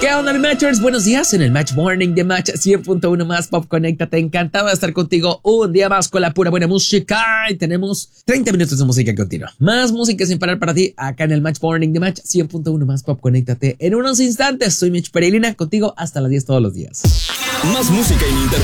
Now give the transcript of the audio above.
¿Qué onda, mi Matchers? Buenos días en el Match Morning de Match 100.1 más Pop. Conéctate, encantado de estar contigo un día más con la pura buena música. Y tenemos 30 minutos de música continua. Más música sin parar para ti acá en el Match Morning de Match 100.1 más Pop. Conéctate en unos instantes. Soy Mitch Peregrina, contigo hasta las 10 todos los días. Más música ininterrumpida